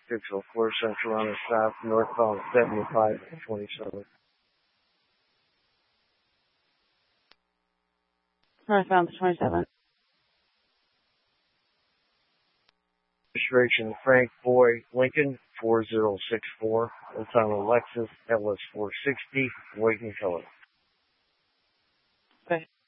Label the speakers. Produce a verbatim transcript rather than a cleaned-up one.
Speaker 1: six oh four Central on the South, northbound seventy-five twenty-seven.
Speaker 2: Northbound twenty-seven.
Speaker 1: Registration Frank Boy Lincoln four zero six four. It's on a Lexus L S four sixty, white in color.
Speaker 2: Okay.